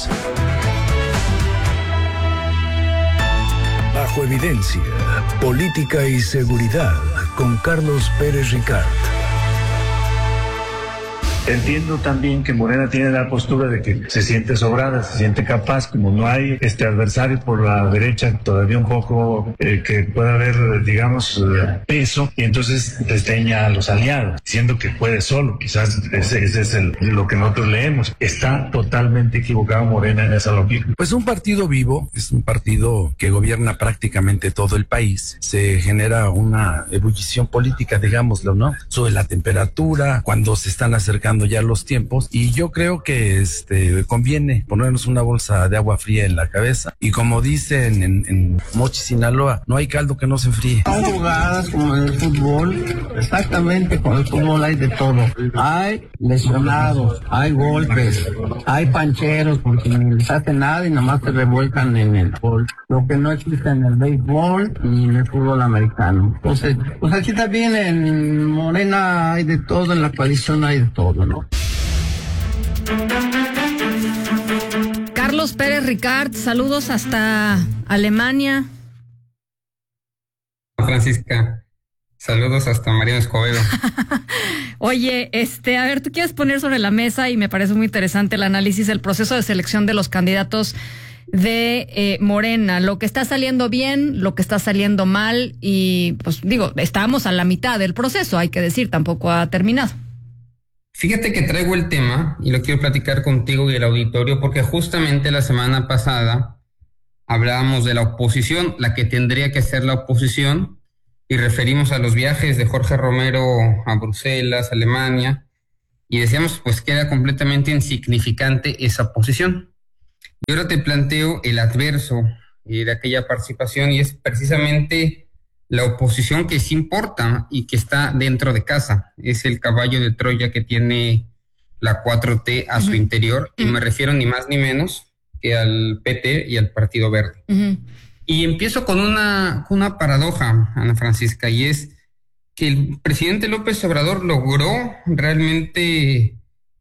Noticias. Bajo evidencia, política y seguridad con Carlos Pérez Ricard. Entiendo también que Morena tiene la postura de que se siente sobrada, se siente capaz, como no hay adversario por la derecha todavía un poco que pueda haber, digamos, peso, y entonces desdeña a los aliados, diciendo que puede solo. Quizás ese es lo que nosotros leemos. Está totalmente equivocado Morena en esa lógica. Pues un partido vivo es un partido que gobierna prácticamente todo el país. Se genera una ebullición política, digámoslo, ¿no? Sube la temperatura cuando se están acercando ya los tiempos, y yo creo que conviene ponernos una bolsa de agua fría en la cabeza, y como dicen en Mochi, Sinaloa, no hay caldo que no se enfríe. Son jugadas como en el fútbol, exactamente, con el fútbol hay de todo. Hay lesionados, hay golpes, hay pancheros porque no les hace nada y nomás se revuelcan en el gol. Lo que no existe en el béisbol ni en el fútbol americano. Entonces, pues aquí también en Morena hay de todo, en la coalición hay de todo, ¿no? Carlos Pérez Ricard, saludos hasta Alemania. Francisca, saludos hasta Mariano Escobedo. Oye, a ver, tú quieres poner sobre la mesa, y me parece muy interesante el análisis del proceso de selección de los candidatos de Morena, lo que está saliendo bien, lo que está saliendo mal, y pues digo, estamos a la mitad del proceso, hay que decir, tampoco ha terminado. Fíjate que traigo el tema y lo quiero platicar contigo y el auditorio porque justamente la semana pasada hablábamos de la oposición, la que tendría que ser la oposición, y referimos a los viajes de Jorge Romero a Bruselas, Alemania, y decíamos pues que era completamente insignificante esa posición. Y ahora te planteo el adverso de aquella participación, y es precisamente la oposición que sí importa y que está dentro de casa. Es el caballo de Troya que tiene la 4T a su interior, y me refiero ni más ni menos que al PT y al Partido Verde. Y empiezo con una paradoja, Ana Francisca, y es que el presidente López Obrador logró realmente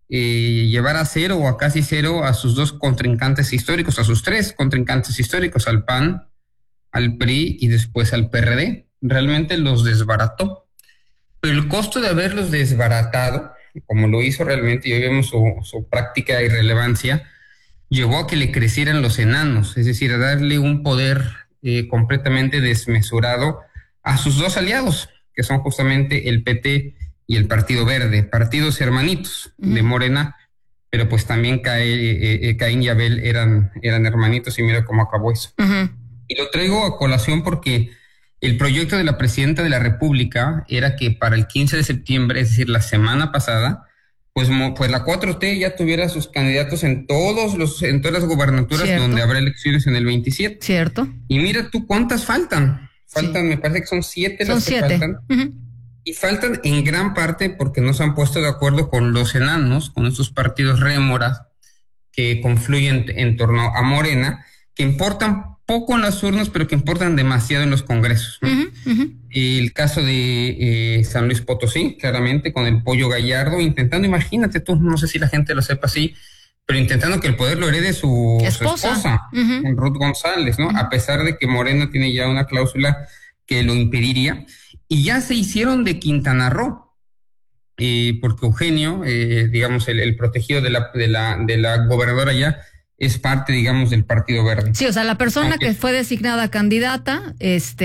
llevar a cero o a casi cero a sus dos contrincantes históricos, a sus tres contrincantes históricos, al PAN, al PRI y después al PRD. Realmente los desbarató. Pero el costo de haberlos desbaratado, como lo hizo realmente, y hoy vemos su práctica irrelevancia, llevó a que le crecieran los enanos, es decir, a darle un poder completamente desmesurado a sus dos aliados, que son justamente el PT y el Partido Verde, partidos hermanitos de Morena, pero pues también Caín y Abel eran hermanitos, y mira cómo acabó eso. Y lo traigo a colación porque el proyecto de la presidenta de la República era que para el 15 de septiembre, es decir, la semana pasada, pues la 4T ya tuviera sus candidatos en todas las gubernaturas. Cierto. Donde habrá elecciones en el 27. Cierto. Y mira tú cuántas faltan. Faltan, me parece que son 7 las que faltan. Y faltan en gran parte porque no se han puesto de acuerdo con los enanos, con estos partidos rémoras que confluyen en torno a Morena, que importan poco en las urnas, pero que importan demasiado en los congresos, ¿no? El caso de San Luis Potosí, claramente, con el Pollo Gallardo, intentando, imagínate tú, no sé si la gente lo sepa así, pero intentando que el poder lo herede su esposa, Ruth González, ¿no? A pesar de que Morena tiene ya una cláusula que lo impediría. Y ya se hicieron de Quintana Roo, porque Eugenio, digamos, el protegido de la gobernadora ya, es parte, digamos, del Partido Verde. Sí, o sea, la persona que fue designada candidata es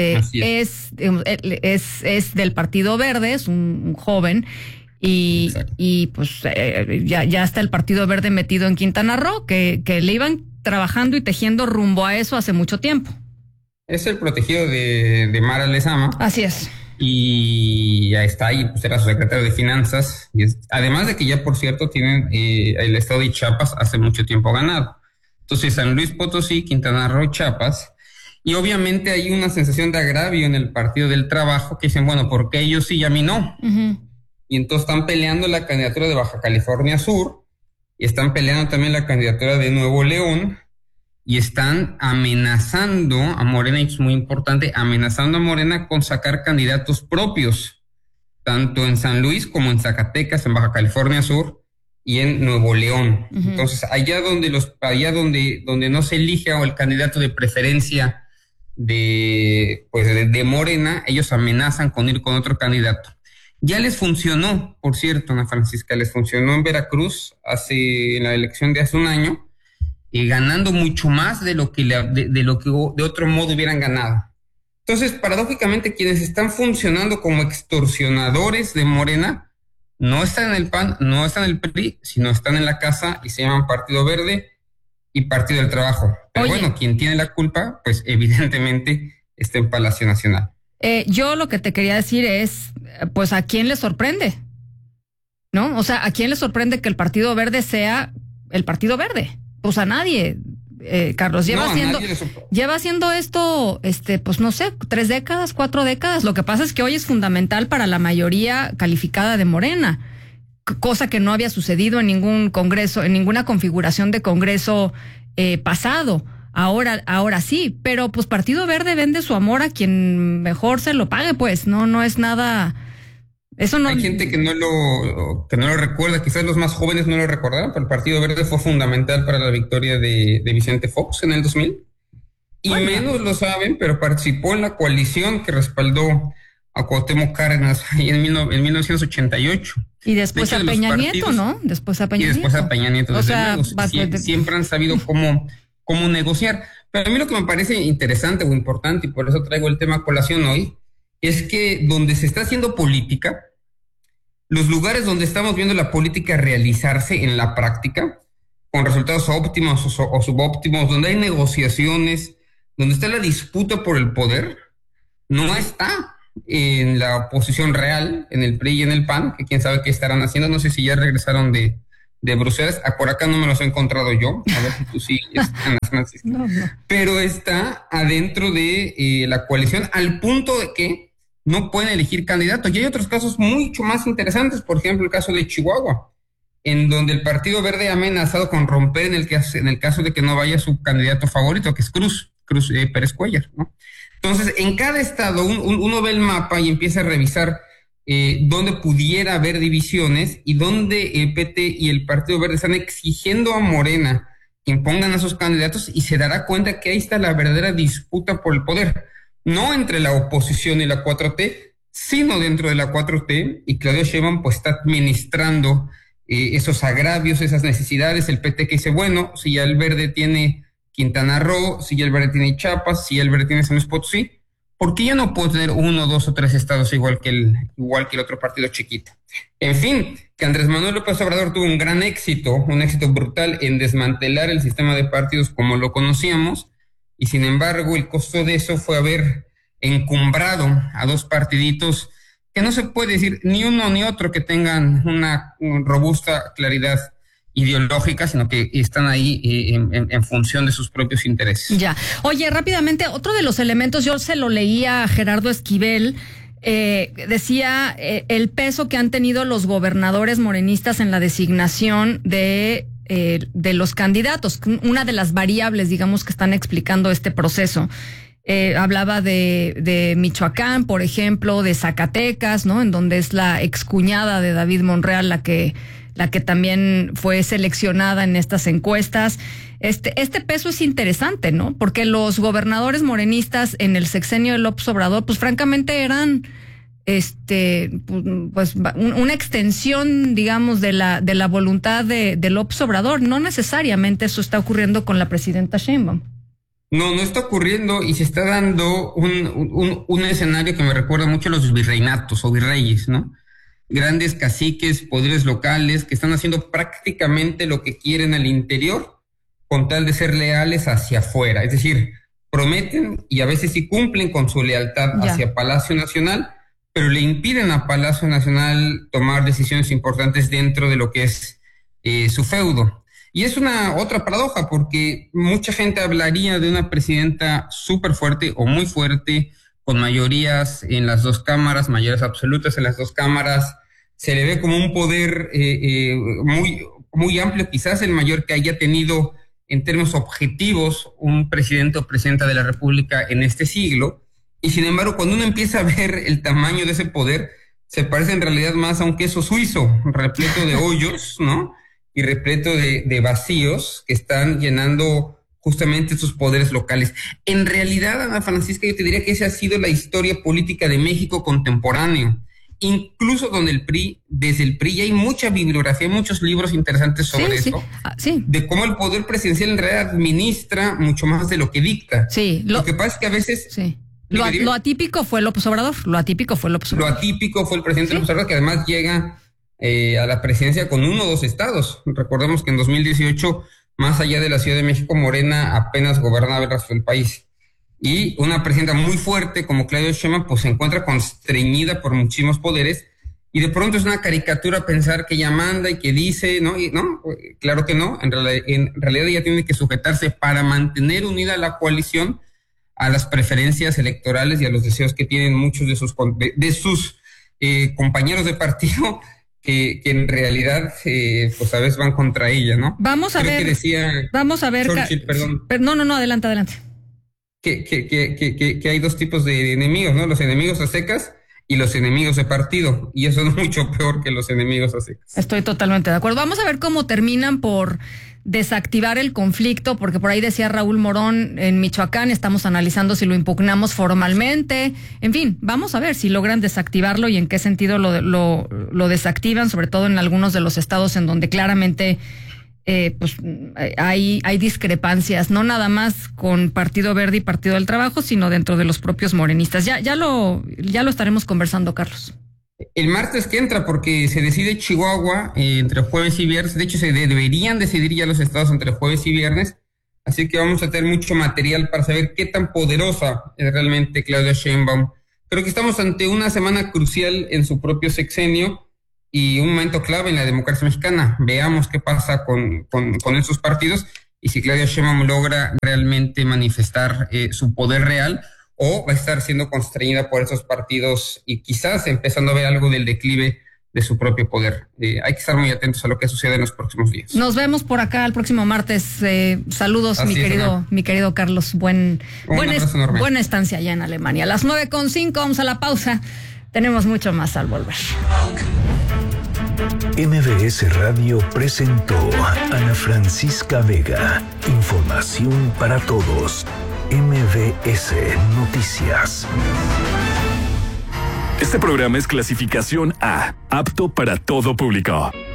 del Partido Verde, es un joven, y pues ya está el Partido Verde metido en Quintana Roo, que le iban trabajando y tejiendo rumbo a eso hace mucho tiempo. Es el protegido de Mara Lezama. Así es. Y ya está ahí, pues era su secretario de Finanzas. Además de que ya, por cierto, tienen el estado de Chiapas hace mucho tiempo ganado. Entonces, San Luis Potosí, Quintana Roo, Chiapas. Y obviamente hay una sensación de agravio en el Partido del Trabajo que dicen, bueno, ¿por qué ellos sí y a mí no? Y entonces están peleando la candidatura de Baja California Sur, y están peleando también la candidatura de Nuevo León, y están amenazando a Morena, y es muy importante, amenazando a Morena con sacar candidatos propios, tanto en San Luis como en Zacatecas, en Baja California Sur, y en Nuevo León. Uh-huh. Entonces, allá donde no se elige el candidato de preferencia de Morena, ellos amenazan con ir con otro candidato. Ya les funcionó, por cierto, Ana Francisca, les funcionó en Veracruz en la elección de hace un año, ganando mucho más de lo que de otro modo hubieran ganado. Entonces, paradójicamente, quienes están funcionando como extorsionadores de Morena no están en el PAN, no están en el PRI, sino están en la casa y se llaman Partido Verde y Partido del Trabajo. Pero bueno, quien tiene la culpa, pues evidentemente está en Palacio Nacional. Yo lo que te quería decir es, pues, ¿a quién le sorprende? ¿No? O sea, ¿a quién le sorprende que el Partido Verde sea el Partido Verde? Pues a nadie. Carlos, lleva haciendo esto, pues no sé, 3 décadas, 4 décadas. Lo que pasa es que hoy es fundamental para la mayoría calificada de Morena, cosa que no había sucedido en ningún congreso, en ninguna configuración de congreso pasado. Ahora sí, pero pues Partido Verde vende su amor a quien mejor se lo pague, pues, no es nada. Eso no. Hay gente que no lo recuerda, quizás los más jóvenes no lo recordarán, pero el Partido Verde fue fundamental para la victoria de Vicente Fox en el 2000. Y menos lo saben, pero participó en la coalición que respaldó a Cuauhtémoc Cárdenas en 1988. Y después a Peña Nieto, ¿no? Después a Peña Nieto. O sea, siempre han sabido cómo negociar. Pero a mí lo que me parece interesante o importante, y por eso traigo el tema a colación hoy, es que donde se está haciendo política, los lugares donde estamos viendo la política realizarse en la práctica, con resultados óptimos o subóptimos, donde hay negociaciones, donde está la disputa por el poder, no está en la oposición real, en el PRI y en el PAN, que quién sabe qué estarán haciendo. No sé si ya regresaron de Bruselas. Por acá no me los he encontrado yo, a ver si tú sí, Ana Francisca. No. Pero está adentro de la coalición, al punto de que no pueden elegir candidatos. Y hay otros casos mucho más interesantes, por ejemplo, el caso de Chihuahua, en donde el Partido Verde ha amenazado con romper en el caso de que no vaya su candidato favorito, que es Cruz Pérez Cuéllar, ¿no? Entonces, en cada estado uno ve el mapa y empieza a revisar dónde pudiera haber divisiones y dónde el PT y el Partido Verde están exigiendo a Morena que impongan a sus candidatos, y se dará cuenta que ahí está la verdadera disputa por el poder. No entre la oposición y la 4T, sino dentro de la 4T, y Claudia Sheinbaum pues está administrando esos agravios, esas necesidades. El PT que dice, bueno, si ya el Verde tiene Quintana Roo, si ya el Verde tiene Chiapas, si ya el Verde tiene San Luis Potosí, ¿por qué ya no puedo tener 1, 2 o 3 estados igual que el otro partido chiquito? En fin, que Andrés Manuel López Obrador tuvo un éxito brutal en desmantelar el sistema de partidos como lo conocíamos, y sin embargo el costo de eso fue haber encumbrado a 2 partiditos que no se puede decir ni uno ni otro que tengan una robusta claridad ideológica, sino que están ahí en función de sus propios intereses. Ya. Oye, rápidamente, otro de los elementos, yo se lo leía a Gerardo Esquivel, decía el peso que han tenido los gobernadores morenistas en la designación de los candidatos, una de las variables, digamos, que están explicando este proceso. Hablaba de Michoacán, por ejemplo, de Zacatecas, ¿no? En donde es la excuñada de David Monreal la que también fue seleccionada en estas encuestas. Este peso es interesante, ¿no? Porque los gobernadores morenistas en el sexenio de López Obrador, pues francamente eran pues una extensión, digamos, de la voluntad de López Obrador. No necesariamente eso está ocurriendo con la presidenta Sheinbaum. No está ocurriendo, y se está dando un escenario que me recuerda mucho a los virreinatos o virreyes, ¿no? Grandes caciques, poderes locales que están haciendo prácticamente lo que quieren al interior con tal de ser leales hacia afuera. Es decir, prometen y a veces sí cumplen con su lealtad hacia Palacio Nacional, pero le impiden a Palacio Nacional tomar decisiones importantes dentro de lo que es su feudo. Y es una otra paradoja, porque mucha gente hablaría de una presidenta súper fuerte o muy fuerte, con mayorías en las 2 cámaras, mayorías absolutas en las 2 cámaras. Se le ve como un poder muy, muy amplio, quizás el mayor que haya tenido en términos objetivos un presidente o presidenta de la República en este siglo. Y sin embargo, cuando uno empieza a ver el tamaño de ese poder, se parece en realidad más a un queso suizo repleto de hoyos, ¿no? y repleto de vacíos que están llenando justamente sus poderes locales. En realidad, Ana Francisca, yo te diría que esa ha sido la historia política de México contemporáneo. Incluso desde el PRI, y hay mucha bibliografía, muchos libros interesantes sobre eso, de cómo el poder presidencial en realidad administra mucho más de lo que dicta. Sí, lo que pasa es que a veces... Sí. Lo atípico fue López Obrador. Lo atípico fue el presidente López Obrador, que además llega a la presidencia con 1 o 2 estados. Recordemos que en 2018, más allá de la Ciudad de México, Morena apenas gobernaba el resto del país. Y una presidenta muy fuerte como Claudia Sheinbaum pues se encuentra constreñida por muchísimos poderes, y de pronto es una caricatura pensar que ella manda y que dice, ¿no? Y no, claro que no. En realidad ella tiene que sujetarse para mantener unida la coalición a las preferencias electorales y a los deseos que tienen muchos de sus compañeros de partido, que en realidad pues a veces van contra ella, ¿no? Vamos a ver. Churchill, perdón. No, adelante. Que hay 2 tipos de enemigos, ¿no? Los enemigos a secas y los enemigos de partido, y eso es mucho peor que los enemigos a secas. Estoy totalmente de acuerdo. Vamos a ver cómo terminan por desactivar el conflicto, porque por ahí decía Raúl Morón, en Michoacán estamos analizando si lo impugnamos formalmente. En fin, vamos a ver si logran desactivarlo y en qué sentido lo desactivan, sobre todo en algunos de los estados en donde claramente pues hay discrepancias, no nada más con Partido Verde y Partido del Trabajo, sino dentro de los propios morenistas. Ya lo estaremos conversando, Carlos. El martes que entra, porque se decide Chihuahua entre jueves y viernes. De hecho, se deberían decidir ya los estados entre jueves y viernes. Así que vamos a tener mucho material para saber qué tan poderosa es realmente Claudia Sheinbaum. Creo que estamos ante una semana crucial en su propio sexenio y un momento clave en la democracia mexicana. Veamos qué pasa con esos partidos y si Claudia Sheinbaum logra realmente manifestar su poder real, o va a estar siendo constreñida por esos partidos y quizás empezando a ver algo del declive de su propio poder. Hay que estar muy atentos a lo que sucede en los próximos días. Nos vemos por acá el próximo martes. Saludos, mi querido Carlos. Buena estancia allá en Alemania. A las 9:05, vamos a la pausa. Tenemos mucho más al volver. MBS Radio presentó Ana Francisca Vega. Información para todos. MBS Noticias. Este programa es clasificación A, apto para todo público.